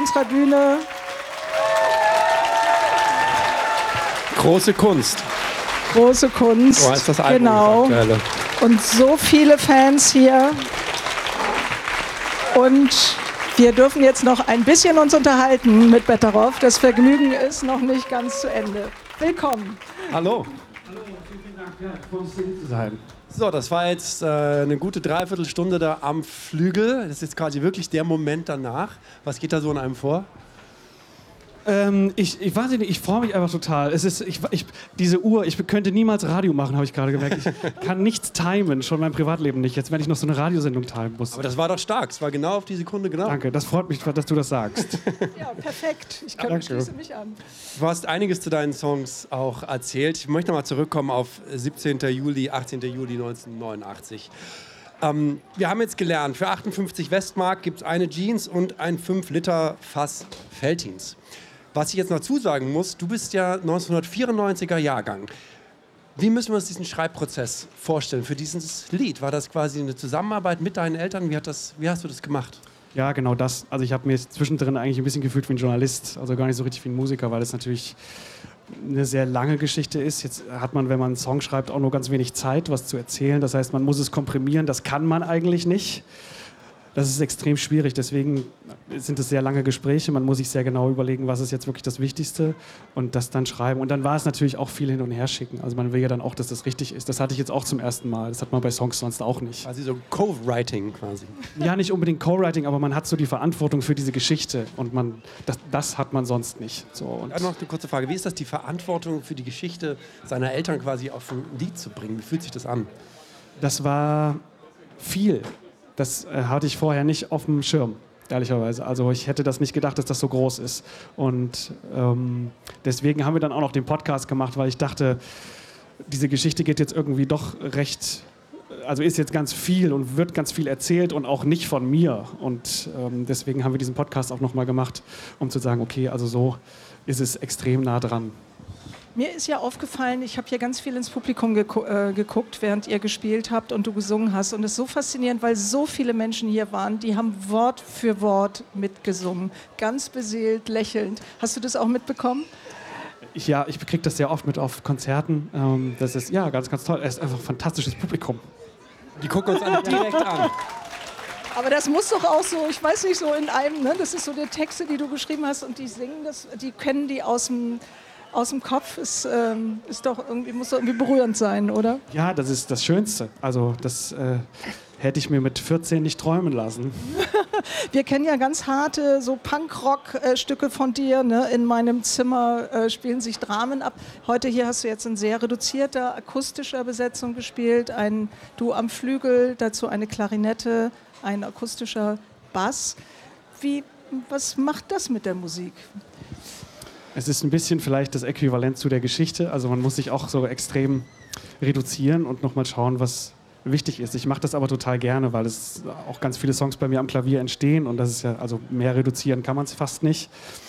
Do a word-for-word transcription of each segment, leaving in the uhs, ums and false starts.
unserer Bühne. Große Kunst. Große Kunst. Oh, ist das Album genau. Das Aktuelle. Und so viele Fans hier. Und wir dürfen jetzt noch ein bisschen uns unterhalten mit Betteroff. Das Vergnügen ist noch nicht ganz zu Ende. Willkommen. Hallo. Hallo, vielen Dank, ja, für uns hier zu sein. So, das war jetzt äh, eine gute Dreiviertelstunde da am Flügel. Das ist jetzt quasi wirklich der Moment danach. Was geht da so in einem vor? Ähm, ich, ich weiß nicht, ich freue mich einfach total. Es ist, ich, ich, diese Uhr, ich könnte niemals Radio machen, habe ich gerade gemerkt. Ich kann nichts timen, schon mein Privatleben nicht. Jetzt, wenn ich noch so eine Radiosendung timen muss. Aber das war doch stark. Es war genau auf die Sekunde genau. Danke, das freut mich, dass du das sagst. Ja, perfekt. Ich kann, schließe mich an. Du hast einiges zu deinen Songs auch erzählt. Ich möchte mal zurückkommen auf siebzehnten Juli, achtzehnten Juli neunzehnhundertneunundachtzig. Ähm, wir haben jetzt gelernt, für achtundfünfzig Westmark gibt es eine Jeans und ein fünf Liter Fass Veltins. Was ich jetzt noch zusagen muss, du bist ja neunzehnhundertvierundneunziger Jahrgang. Wie müssen wir uns diesen Schreibprozess vorstellen für dieses Lied? War das quasi eine Zusammenarbeit mit deinen Eltern? Wie, hat das, wie hast du das gemacht? Ja, genau das. Also ich habe mir zwischendrin eigentlich ein bisschen gefühlt wie ein Journalist, also gar nicht so richtig wie ein Musiker, weil es natürlich eine sehr lange Geschichte ist. Jetzt hat man, wenn man einen Song schreibt, auch nur ganz wenig Zeit, was zu erzählen. Das heißt, man muss es komprimieren. Das kann man eigentlich nicht. Das ist extrem schwierig, deswegen sind es sehr lange Gespräche. Man muss sich sehr genau überlegen, was ist jetzt wirklich das Wichtigste und das dann schreiben. Und dann war es natürlich auch viel hin und her schicken. Also man will ja dann auch, dass das richtig ist. Das hatte ich jetzt auch zum ersten Mal. Das hat man bei Songs sonst auch nicht. Quasi so Co-Writing quasi. Ja, nicht unbedingt Co-Writing, aber man hat so die Verantwortung für diese Geschichte und man, das, das hat man sonst nicht. So, und ja, noch eine kurze Frage. Wie ist das, die Verantwortung für die Geschichte seiner Eltern quasi auf ein Lied zu bringen? Wie fühlt sich das an? Das war viel. Das äh, hatte ich vorher nicht auf dem Schirm, ehrlicherweise. Also ich hätte das nicht gedacht, dass das so groß ist. Und ähm, deswegen haben wir dann auch noch den Podcast gemacht, weil ich dachte, diese Geschichte geht jetzt irgendwie doch recht, also ist jetzt ganz viel und wird ganz viel erzählt und auch nicht von mir. Und ähm, deswegen haben wir diesen Podcast auch nochmal gemacht, um zu sagen, okay, also so ist es extrem nah dran. Mir ist ja aufgefallen, ich habe hier ganz viel ins Publikum geku- äh, geguckt, während ihr gespielt habt und du gesungen hast. Und es ist so faszinierend, weil so viele Menschen hier waren, die haben Wort für Wort mitgesungen. Ganz beseelt, lächelnd. Hast du das auch mitbekommen? Ich, ja, ich kriege das sehr oft mit auf Konzerten. Ähm, das ist ja ganz, ganz toll. Es ist einfach ein fantastisches Publikum. Die gucken uns alle direkt an. Aber das muss doch auch so, ich weiß nicht, so in einem, ne? Das ist so die Texte, die du geschrieben hast und die singen das, die kennen die aus dem... Aus dem Kopf ist, ähm, ist doch irgendwie, muss doch irgendwie berührend sein, oder? Ja, das ist das Schönste. Also das äh, hätte ich mir mit vierzehn nicht träumen lassen. Wir kennen ja ganz harte so Punkrock-Stücke von dir. Ne? In meinem Zimmer äh, spielen sich Dramen ab. Heute hier hast du jetzt in sehr reduzierter akustischer Besetzung gespielt. Ein Du am Flügel, dazu eine Klarinette, ein akustischer Bass. Wie, was macht das mit der Musik? Es ist ein bisschen vielleicht das Äquivalent zu der Geschichte. Also man muss sich auch so extrem reduzieren und nochmal schauen, was wichtig ist. Ich mache das aber total gerne, weil es auch ganz viele Songs bei mir am Klavier entstehen und das ist ja, also mehr reduzieren kann man es fast nicht.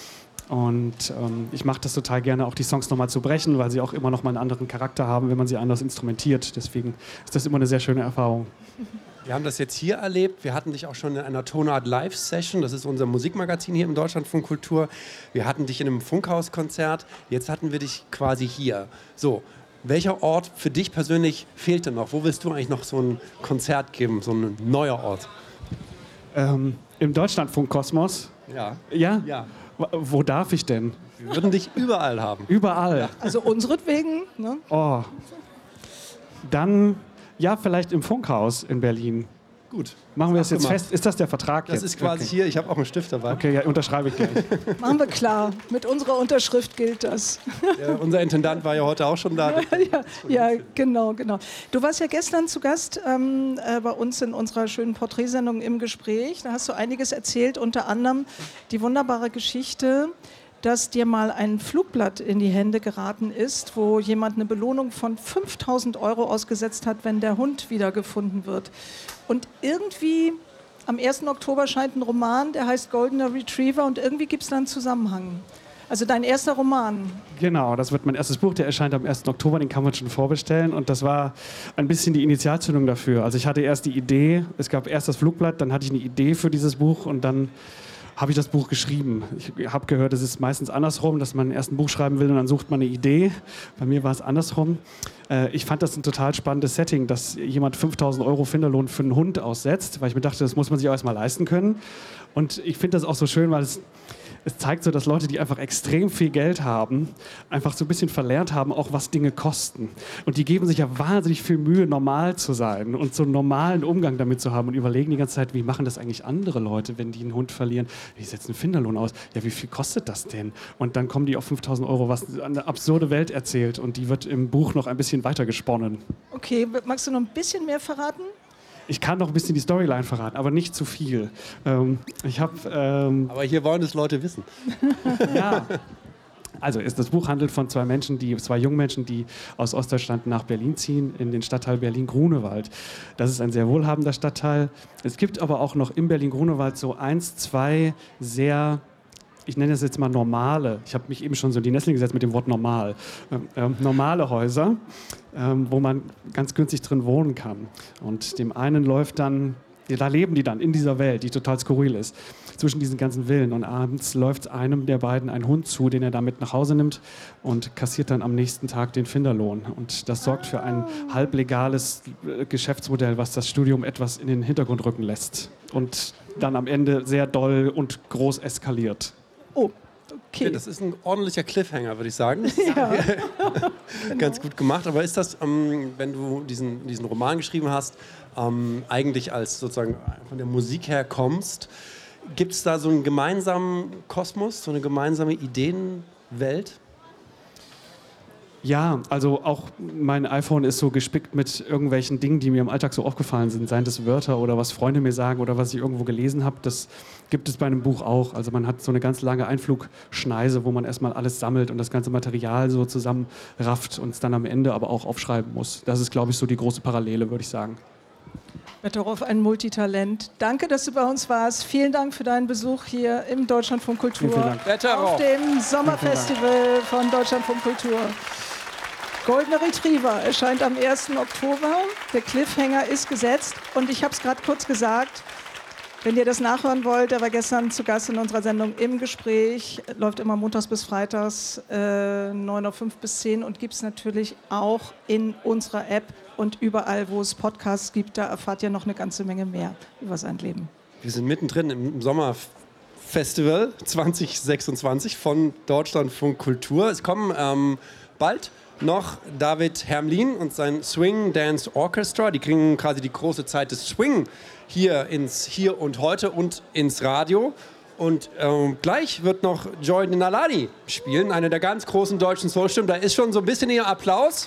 Und ähm, ich mache das total gerne, auch die Songs nochmal zu brechen, weil sie auch immer nochmal einen anderen Charakter haben, wenn man sie anders instrumentiert. Deswegen ist das immer eine sehr schöne Erfahrung. Wir haben das jetzt hier erlebt. Wir hatten dich auch schon in einer Tonart Live-Session. Das ist unser Musikmagazin hier im Deutschlandfunk Kultur. Wir hatten dich in einem Funkhauskonzert. Jetzt hatten wir dich quasi hier. So, welcher Ort für dich persönlich fehlt denn noch? Wo willst du eigentlich noch so ein Konzert geben, so ein neuer Ort? Ähm, Im Deutschlandfunk-Kosmos? Ja. Ja? Ja. Wo, wo darf ich denn? Wir würden dich überall haben. Überall? Ja. Also unseretwegen, ne? Oh. Dann... Ja, vielleicht im Funkhaus in Berlin. Gut. Machen wir das jetzt fest? Ist das der Vertrag das jetzt? Das ist quasi okay. Hier, ich habe auch einen Stift dabei. Okay, ja, unterschreibe ich gleich. Machen wir klar. Mit unserer Unterschrift gilt das. Ja, unser Intendant war ja heute auch schon da. ja, ja, genau, genau. Du warst ja gestern zu Gast ähm, äh, bei uns in unserer schönen Porträtsendung im Gespräch. Da hast du einiges erzählt, unter anderem die wunderbare Geschichte, dass dir mal ein Flugblatt in die Hände geraten ist, wo jemand eine Belohnung von fünftausend Euro ausgesetzt hat, wenn der Hund wiedergefunden wird. Und irgendwie am ersten Oktober scheint ein Roman, der heißt Goldener Retriever und irgendwie gibt es da einen Zusammenhang. Also dein erster Roman. Genau, das wird mein erstes Buch, der erscheint am ersten Oktober, den kann man schon vorbestellen und das war ein bisschen die Initialzündung dafür. Also ich hatte erst die Idee, es gab erst das Flugblatt, dann hatte ich eine Idee für dieses Buch und dann habe ich das Buch geschrieben. Ich habe gehört, es ist meistens andersrum, dass man erst ein Buch schreiben will und dann sucht man eine Idee. Bei mir war es andersrum. Äh, ich fand das ein total spannendes Setting, dass jemand fünftausend Euro Finderlohn für einen Hund aussetzt, weil ich mir dachte, das muss man sich auch erstmal leisten können. Und ich finde das auch so schön, weil es Es zeigt so, dass Leute, die einfach extrem viel Geld haben, einfach so ein bisschen verlernt haben, auch was Dinge kosten. Und die geben sich ja wahnsinnig viel Mühe, normal zu sein und so einen normalen Umgang damit zu haben und überlegen die ganze Zeit, wie machen das eigentlich andere Leute, wenn die einen Hund verlieren? Die setzen einen Finderlohn aus. Ja, wie viel kostet das denn? Und dann kommen die auf fünftausend Euro, was eine absurde Welt erzählt. Und die wird im Buch noch ein bisschen weiter gesponnen. Okay, magst du noch ein bisschen mehr verraten? Ich kann noch ein bisschen die Storyline verraten, aber nicht zu viel. Ähm, ich habe... Ähm, aber hier wollen es Leute wissen. Ja. Also ist das Buch handelt von zwei Menschen, die zwei jungen Menschen, die aus Ostdeutschland nach Berlin ziehen, in den Stadtteil Berlin-Grunewald. Das ist ein sehr wohlhabender Stadtteil. Es gibt aber auch noch im Berlin-Grunewald so eins, zwei sehr, ich nenne das jetzt mal normale, ich habe mich eben schon so in die Nesseln gesetzt mit dem Wort normal, ähm, ähm, normale Häuser, ähm, wo man ganz günstig drin wohnen kann. Und dem einen läuft dann, da leben die dann in dieser Welt, die total skurril ist, zwischen diesen ganzen Villen. Und abends läuft einem der beiden ein Hund zu, den er da mit nach Hause nimmt und kassiert dann am nächsten Tag den Finderlohn. Und das sorgt für ein halblegales Geschäftsmodell, was das Studium etwas in den Hintergrund rücken lässt. Und dann am Ende sehr doll und groß eskaliert. Oh, okay. Ja, das ist ein ordentlicher Cliffhanger, würde ich sagen. Ja. Ganz gut gemacht. Aber ist das, ähm, wenn du diesen, diesen Roman geschrieben hast, ähm, eigentlich als sozusagen von der Musik her kommst, gibt es da so einen gemeinsamen Kosmos, so eine gemeinsame Ideenwelt? Ja, also auch mein iPhone ist so gespickt mit irgendwelchen Dingen, die mir im Alltag so aufgefallen sind, seien das Wörter oder was Freunde mir sagen oder was ich irgendwo gelesen habe. Das gibt es bei einem Buch auch. Also man hat so eine ganz lange Einflugschneise, wo man erstmal alles sammelt und das ganze Material so zusammenrafft und es dann am Ende aber auch aufschreiben muss. Das ist, glaube ich, so die große Parallele, würde ich sagen. Betteroff, ein Multitalent. Danke, dass du bei uns warst. Vielen Dank für deinen Besuch hier im Deutschlandfunk Kultur. Vielen, vielen Dank. Auf dem Sommerfestival von Deutschlandfunk Kultur. Goldene Retriever erscheint am ersten Oktober. Der Cliffhanger ist gesetzt. Und ich habe es gerade kurz gesagt, wenn ihr das nachhören wollt, er war gestern zu Gast in unserer Sendung Im Gespräch. Läuft immer montags bis freitags, äh, neun Uhr fünf bis zehn und gibt es natürlich auch in unserer App und überall, wo es Podcasts gibt. Da erfahrt ihr noch eine ganze Menge mehr über sein Leben. Wir sind mittendrin im Sommerfestival zwanzig sechsundzwanzig von Deutschlandfunk Kultur. Es kommen ähm, bald noch David Hermlin und sein Swing Dance Orchestra. Die kriegen quasi die große Zeit des Swing hier ins Hier und Heute und ins Radio. Und ähm, gleich wird noch Joy Nalani spielen, eine der ganz großen deutschen Soulstimmen. Da ist schon so ein bisschen ihr Applaus.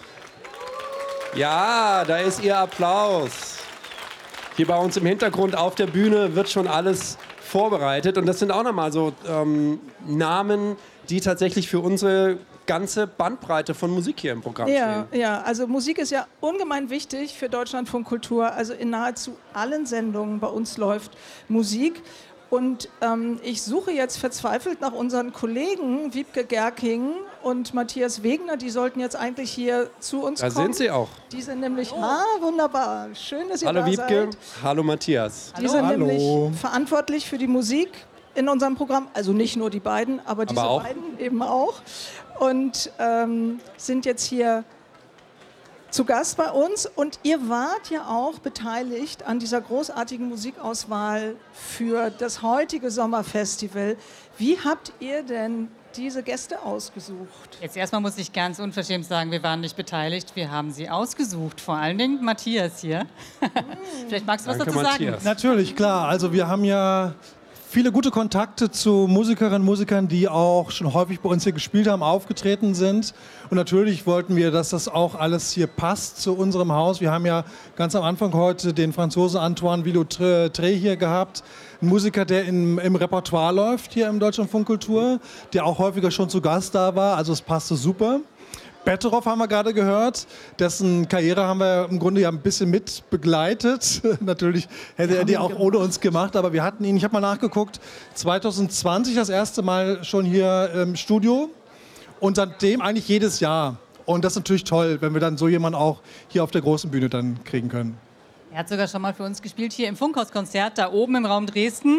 Ja, da ist ihr Applaus. Hier bei uns im Hintergrund auf der Bühne wird schon alles vorbereitet. Und das sind auch nochmal so ähm, Namen, die tatsächlich für unsere ganze Bandbreite von Musik hier im Programm ja, stehen. Ja, also Musik ist ja ungemein wichtig für Deutschlandfunk Kultur. Also in nahezu allen Sendungen bei uns läuft Musik. Und ähm, ich suche jetzt verzweifelt nach unseren Kollegen Wiebke Gerking und Matthias Wegner. Die sollten jetzt eigentlich hier zu uns da kommen. Da sind sie auch. Die sind nämlich, oh. ah, wunderbar. Schön, dass ihr hallo da Wiebke, seid. hallo Matthias. Die sind hallo. nämlich verantwortlich für die Musik in unserem Programm. Also nicht nur die beiden, aber diese aber auch. beiden eben auch. Und ähm, sind jetzt hier zu Gast bei uns. Und ihr wart ja auch beteiligt an dieser großartigen Musikauswahl für das heutige Sommerfestival. Wie habt ihr denn diese Gäste ausgesucht? Jetzt erstmal muss ich ganz unverschämt sagen, wir waren nicht beteiligt, wir haben sie ausgesucht. Vor allen Dingen Matthias hier. Vielleicht magst du was Danke, dazu sagen. Matthias. Natürlich, klar. Also wir haben ja viele gute Kontakte zu Musikerinnen und Musikern, die auch schon häufig bei uns hier gespielt haben, aufgetreten sind. Und natürlich wollten wir, dass das auch alles hier passt zu unserem Haus. Wir haben ja ganz am Anfang heute den Franzosen Antoine Villautré hier gehabt. Ein Musiker, der im, im Repertoire läuft hier im Deutschlandfunk Kultur, der auch häufiger schon zu Gast da war. Also es passte super. Betteroff haben wir gerade gehört, dessen Karriere haben wir im Grunde ja ein bisschen mit begleitet. Natürlich hätte er die auch ohne uns gemacht, aber wir hatten ihn, ich habe mal nachgeguckt, zwanzig zwanzig das erste Mal schon hier im Studio und seitdem eigentlich jedes Jahr. Und das ist natürlich toll, wenn wir dann so jemanden auch hier auf der großen Bühne dann kriegen können. Er hat sogar schon mal für uns gespielt, hier im Funkhauskonzert, da oben im Raum Dresden.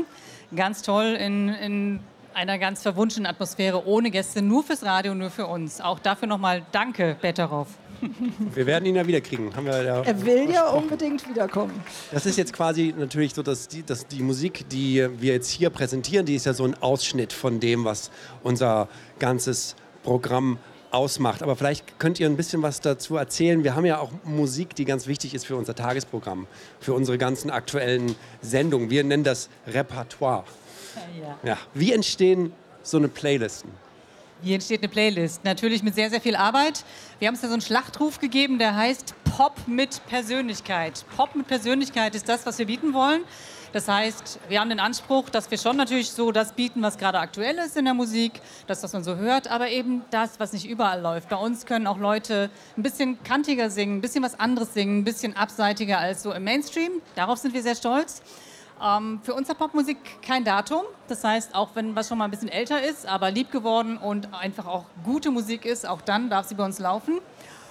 Ganz toll in, in einer ganz verwunschenen Atmosphäre, ohne Gäste, nur fürs Radio, nur für uns. Auch dafür nochmal danke, Betterow. Wir werden ihn ja wiederkriegen. Haben wir ja er will ja unbedingt wiederkommen. Das ist jetzt quasi natürlich so, dass die, dass die Musik, die wir jetzt hier präsentieren, die ist ja so ein Ausschnitt von dem, was unser ganzes Programm ausmacht. Aber vielleicht könnt ihr ein bisschen was dazu erzählen. Wir haben ja auch Musik, die ganz wichtig ist für unser Tagesprogramm, für unsere ganzen aktuellen Sendungen. Wir nennen das Repertoire. Ja. Ja. Wie entstehen so eine Playlisten? Wie entsteht eine Playlist? Natürlich mit sehr, sehr viel Arbeit. Wir haben es ja so einen Schlachtruf gegeben, der heißt Pop mit Persönlichkeit. Pop mit Persönlichkeit ist das, was wir bieten wollen. Das heißt, wir haben den Anspruch, dass wir schon natürlich so das bieten, was gerade aktuell ist in der Musik, das, was man so hört, aber eben das, was nicht überall läuft. Bei uns können auch Leute ein bisschen kantiger singen, ein bisschen was anderes singen, ein bisschen abseitiger als so im Mainstream. Darauf sind wir sehr stolz. Ähm, für uns hat Popmusik kein Datum. Das heißt, auch wenn was schon mal ein bisschen älter ist, aber lieb geworden und einfach auch gute Musik ist, auch dann darf sie bei uns laufen.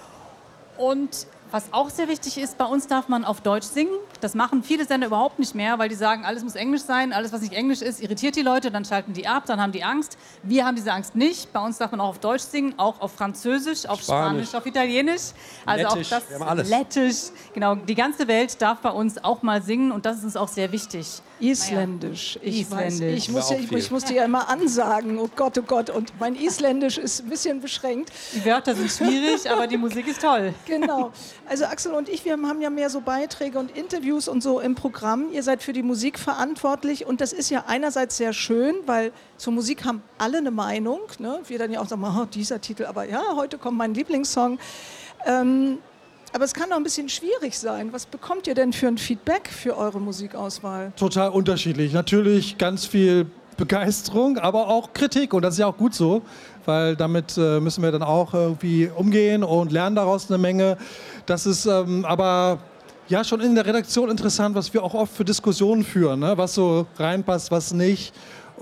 Und was auch sehr wichtig ist, bei uns darf man auf Deutsch singen. Das machen viele Sender überhaupt nicht mehr, weil die sagen, alles muss Englisch sein. Alles, was nicht Englisch ist, irritiert die Leute. Dann schalten die ab, dann haben die Angst. Wir haben diese Angst nicht. Bei uns darf man auch auf Deutsch singen, auch auf Französisch, auf Spanisch, Spanisch auf Italienisch. Also Lettisch, auch das wir haben alles. Lettisch. Genau, die ganze Welt darf bei uns auch mal singen und das ist uns auch sehr wichtig. Isländisch. Ich, Isländisch. Weiß, ich, muss, ja, ich, ich musste ja immer ansagen, oh Gott, oh Gott. Und mein Isländisch ist ein bisschen beschränkt. Die Wörter sind schwierig, aber die Musik ist toll. Genau. Also Axel und ich, wir haben ja mehr so Beiträge und Interviews und so im Programm. Ihr seid für die Musik verantwortlich und das ist ja einerseits sehr schön, weil zur Musik haben alle eine Meinung. Ne? Wir dann ja auch sagen, oh, dieser Titel, aber ja, heute kommt mein Lieblingssong. Ähm, aber es kann auch ein bisschen schwierig sein. Was bekommt ihr denn für ein Feedback für eure Musikauswahl? Total unterschiedlich. Natürlich ganz viel Begeisterung, aber auch Kritik. Und das ist ja auch gut so, weil damit äh, müssen wir dann auch irgendwie umgehen und lernen daraus eine Menge. Das ist ähm, aber ja schon in der Redaktion interessant, was wir auch oft für Diskussionen führen, ne? Was so reinpasst, was nicht.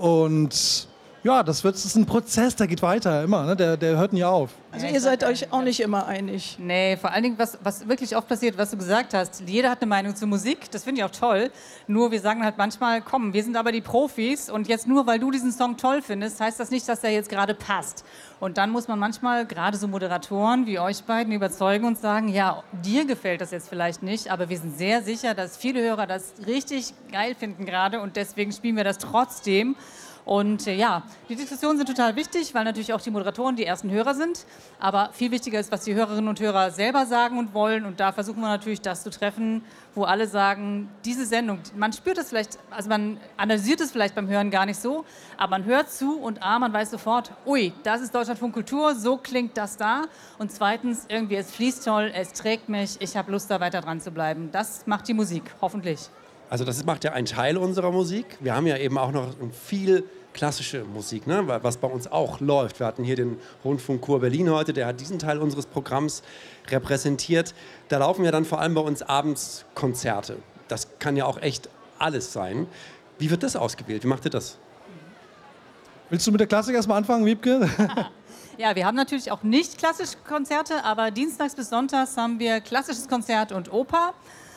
Und ja, das, wird, das ist ein Prozess, der geht weiter immer, ne? der, der hört nie auf. Also ihr seid euch auch nicht immer einig. Nee, vor allen Dingen, was, was wirklich oft passiert, was du gesagt hast, jeder hat eine Meinung zur Musik, das finde ich auch toll, nur wir sagen halt manchmal, komm, wir sind aber die Profis und jetzt nur, weil du diesen Song toll findest, heißt das nicht, dass der jetzt gerade passt. Und dann muss man manchmal, gerade so Moderatoren wie euch beiden, überzeugen und sagen, ja, dir gefällt das jetzt vielleicht nicht, aber wir sind sehr sicher, dass viele Hörer das richtig geil finden gerade und deswegen spielen wir das trotzdem. Und äh, ja, die Diskussionen sind total wichtig, weil natürlich auch die Moderatoren die ersten Hörer sind. Aber viel wichtiger ist, was die Hörerinnen und Hörer selber sagen und wollen. Und da versuchen wir natürlich, das zu treffen, wo alle sagen, diese Sendung, man spürt es vielleicht, also man analysiert es vielleicht beim Hören gar nicht so, aber man hört zu und A, man weiß sofort, ui, das ist Deutschlandfunk Kultur, so klingt das da. Und zweitens, irgendwie, es fließt toll, es trägt mich, ich habe Lust, da weiter dran zu bleiben. Das macht die Musik, hoffentlich. Also das macht ja einen Teil unserer Musik. Wir haben ja eben auch noch viel klassische Musik, ne? Was bei uns auch läuft. Wir hatten hier den Rundfunkchor Berlin heute, der hat diesen Teil unseres Programms repräsentiert. Da laufen ja dann vor allem bei uns abends Konzerte. Das kann ja auch echt alles sein. Wie wird das ausgewählt? Wie macht ihr das? Willst du mit der Klassik erstmal anfangen, Wiebke? Ja, wir haben natürlich auch nicht klassische Konzerte, aber dienstags bis sonntags haben wir klassisches Konzert und Oper.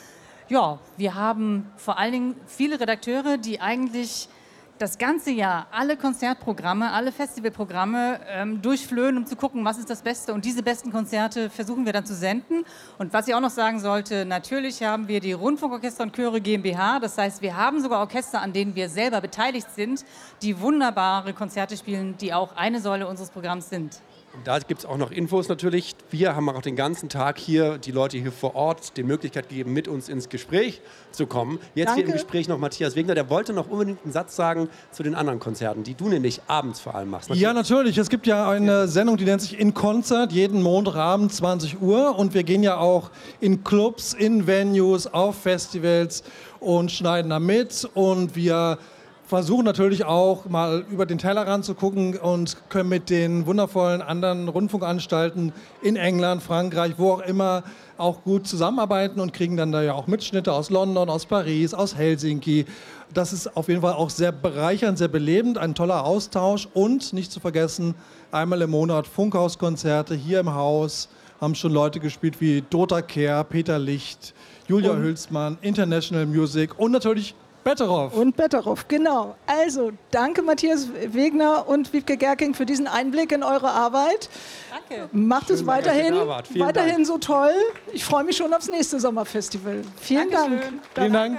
Ja, wir haben vor allen Dingen viele Redakteure, die eigentlich das ganze Jahr alle Konzertprogramme, alle Festivalprogramme ähm, durchflöhen, um zu gucken, was ist das Beste. Und diese besten Konzerte versuchen wir dann zu senden. Und was ich auch noch sagen sollte, natürlich haben wir die Rundfunkorchester und Chöre GmbH. Das heißt, wir haben sogar Orchester, an denen wir selber beteiligt sind, die wunderbare Konzerte spielen, die auch eine Säule unseres Programms sind. Und da gibt es auch noch Infos natürlich. Wir haben auch den ganzen Tag hier die Leute hier vor Ort die Möglichkeit gegeben, mit uns ins Gespräch zu kommen. Jetzt Danke. hier im Gespräch noch Matthias Wegner, der wollte noch unbedingt einen Satz sagen zu den anderen Konzerten, die du nämlich abends vor allem machst. Ja, natürlich. Es gibt ja eine Sendung, die nennt sich In Konzert, jeden Montagabend zwanzig Uhr. Und wir gehen ja auch in Clubs, in Venues, auf Festivals und schneiden da mit. Und wir versuchen natürlich auch mal über den Tellerrand zu gucken und können mit den wundervollen anderen Rundfunkanstalten in England, Frankreich, wo auch immer, auch gut zusammenarbeiten und kriegen dann da ja auch Mitschnitte aus London, aus Paris, aus Helsinki. Das ist auf jeden Fall auch sehr bereichernd, sehr belebend, ein toller Austausch und nicht zu vergessen, einmal im Monat Funkhauskonzerte hier im Haus, haben schon Leute gespielt wie Dota Kehr, Peter Licht, Julia und Hülsmann, International Music und natürlich Betteroff. Und Betteroff, genau. Also, danke Matthias Wegner und Wiebke Gerking für diesen Einblick in eure Arbeit. Danke. Macht es Schön, dass weiterhin, ihr da wart. Vielen weiterhin Dank. so toll. Ich freue mich schon aufs nächste Sommerfestival. Vielen Dankeschön. Dank. Vielen Dank.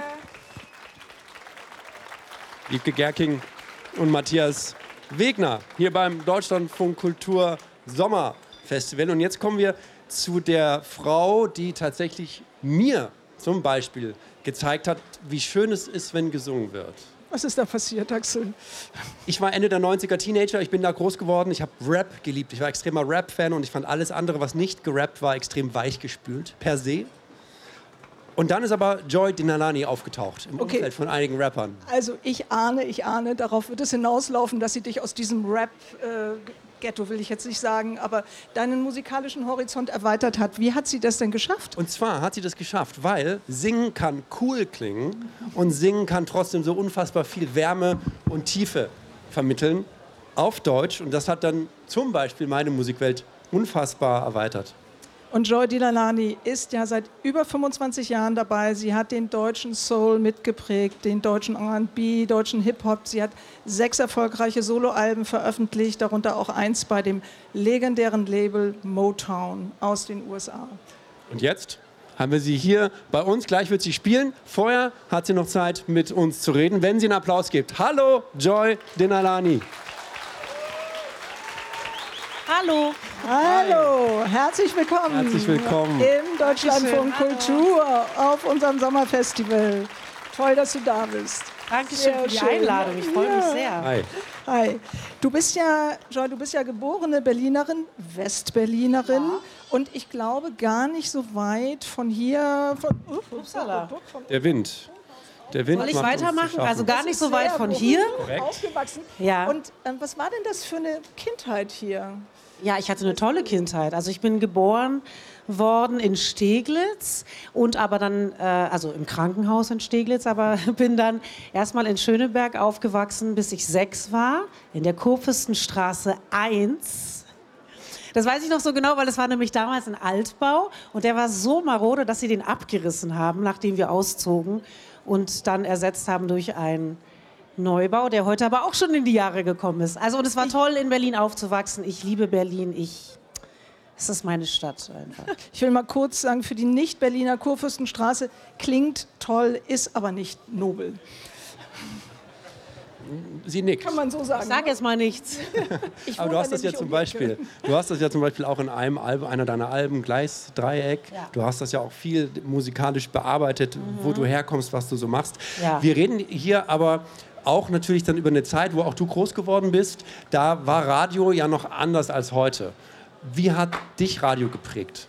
Wiebke Gerking und Matthias Wegner hier beim Deutschlandfunk Kultur Sommerfestival. Und jetzt kommen wir zu der Frau, die tatsächlich mir zum Beispiel gezeigt hat, wie schön es ist, wenn gesungen wird. Was ist da passiert, Axel? Ich war Ende der neunziger Teenager, ich bin da groß geworden, ich habe Rap geliebt. Ich war extremer Rap-Fan und ich fand alles andere, was nicht gerappt war, extrem weichgespült, per se. Und dann ist aber Joy Dinalani aufgetaucht im Okay. Umfeld von einigen Rappern. Also ich ahne, ich ahne, darauf wird es hinauslaufen, dass sie dich aus diesem Rap-Ghetto, will ich jetzt nicht sagen, aber deinen musikalischen Horizont erweitert hat. Wie hat sie das denn geschafft? Und zwar hat sie das geschafft, weil Singen kann cool klingen und Singen kann trotzdem so unfassbar viel Wärme und Tiefe vermitteln auf Deutsch. Und das hat dann zum Beispiel meine Musikwelt unfassbar erweitert. Und Joy Dinalani ist ja seit über fünfundzwanzig Jahren dabei. Sie hat den deutschen Soul mitgeprägt, den deutschen R und B, deutschen Hip-Hop. Sie hat sechs erfolgreiche Soloalben veröffentlicht, darunter auch eins bei dem legendären Label Motown aus den U S A. Und jetzt haben wir sie hier bei uns. Gleich wird sie spielen. Vorher hat sie noch Zeit, mit uns zu reden, wenn sie einen Applaus gibt. Hallo, Joy Dinalani. Hallo. Hallo, herzlich willkommen. Herzlich willkommen. Im Deutschlandfunk Dankeschön. Kultur auf unserem Sommerfestival. Toll, dass du da bist. Dankeschön Sehr für die schön. Einladung. Ich freue mich Ja. sehr. Hi. Hi. Du bist ja, Joy, du bist ja geborene Berlinerin, Westberlinerin. Und ich glaube gar nicht so weit von hier. Von, uh, Upsala. von Der Wind. Der Wind Soll ich macht uns zu weitermachen? schaffen. Also gar nicht so sehr weit von berühmt hier. aufgewachsen. Ja. Und ähm, was war denn das für eine Kindheit hier? Ja, ich hatte eine tolle Kindheit. Also ich bin geboren worden in Steglitz und aber dann, äh, also im Krankenhaus in Steglitz, aber bin dann erstmal in Schöneberg aufgewachsen, bis ich sechs war, in der Kurfürstenstraße eins. Das weiß ich noch so genau, weil es war nämlich damals ein Altbau und der war so marode, dass sie den abgerissen haben, nachdem wir auszogen und dann ersetzt haben durch einen Neubau, der heute aber auch schon in die Jahre gekommen ist. Also und es war toll, in Berlin aufzuwachsen. Ich liebe Berlin. Ich, es ist meine Stadt einfach. Ich will mal kurz sagen, für die Nicht-Berliner Kurfürstenstraße klingt toll, ist aber nicht nobel. Sie nickt. Kann man so sagen. Ich sag jetzt mal nichts. Ich Aber du wohne hast das ja nämlich zum um die Ecke. Beispiel, du hast das ja zum Beispiel auch in einem Album, einer deiner Alben, Gleisdreieck. Ja. Du hast das ja auch viel musikalisch bearbeitet, wo du herkommst, was du so machst. Ja. Wir reden hier aber auch natürlich dann über eine Zeit, wo auch du groß geworden bist. Da war Radio ja noch anders als heute. Wie hat dich Radio geprägt?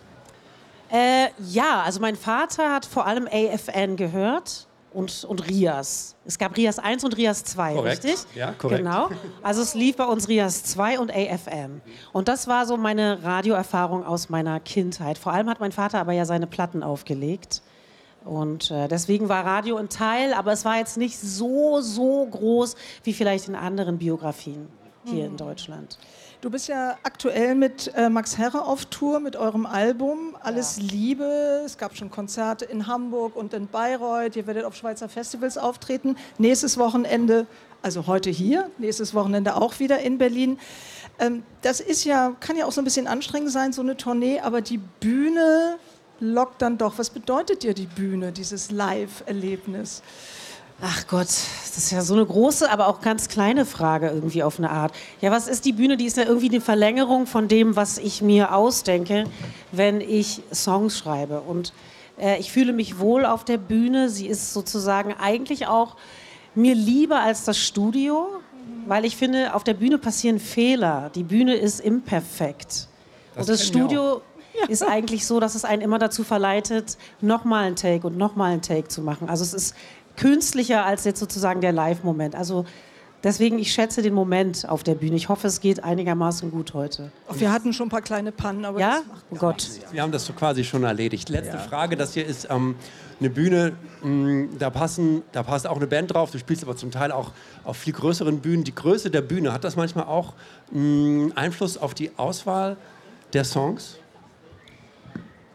Äh, ja, also mein Vater hat vor allem A F N gehört und, und Rias. Es gab Rias eins und Rias zwei, Korrekt. richtig? Ja, korrekt. Genau. Also es lief bei uns Rias zwei und A F N. Und das war so meine Radioerfahrung aus meiner Kindheit. Vor allem hat mein Vater aber ja seine Platten aufgelegt. Und äh, deswegen war Radio ein Teil, aber es war jetzt nicht so, so groß wie vielleicht in anderen Biografien hier in Deutschland. Du bist ja aktuell mit äh, Max Herre auf Tour mit eurem Album Alles Liebe. Es gab schon Konzerte in Hamburg und in Bayreuth. Ihr werdet auf Schweizer Festivals auftreten. Nächstes Wochenende, also heute hier, nächstes Wochenende auch wieder in Berlin. Ähm, das ist ja, kann ja auch so ein bisschen anstrengend sein, so eine Tournee, aber die Bühne lockt dann doch. Was bedeutet dir die Bühne, dieses Live-Erlebnis? Ach Gott, das ist ja so eine große, aber auch ganz kleine Frage irgendwie auf eine Art. Ja, was ist die Bühne? Die ist ja irgendwie eine Verlängerung von dem, was ich mir ausdenke, wenn ich Songs schreibe. Und äh, ich fühle mich wohl auf der Bühne. Sie ist sozusagen eigentlich auch mir lieber als das Studio, weil ich finde, auf der Bühne passieren Fehler. Die Bühne ist imperfekt. Das und das kennen wir Studio ist eigentlich so, dass es einen immer dazu verleitet, nochmal einen Take und nochmal einen Take zu machen. Also es ist künstlicher als jetzt sozusagen der Live-Moment. Also deswegen, ich schätze den Moment auf der Bühne. Ich hoffe, es geht einigermaßen gut heute. Wir hatten schon ein paar kleine Pannen, aber Ja? das macht Oh Gott. Wir haben das so quasi schon erledigt. Letzte Frage, das hier ist ähm, eine Bühne, mh, da, passen, da passt auch eine Band drauf. Du spielst aber zum Teil auch auf viel größeren Bühnen. Die Größe der Bühne, hat das manchmal auch mh, Einfluss auf die Auswahl der Songs?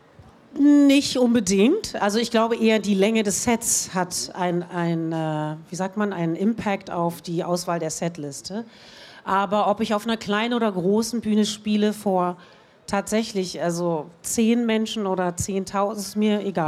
Nicht unbedingt. Also ich glaube eher, die Länge des Sets hat ein, ein äh, wie sagt man, einen Impact auf die Auswahl der Setliste. Aber ob ich auf einer kleinen oder großen Bühne spiele vor tatsächlich, also zehn Menschen oder zehntausend, ist mir egal.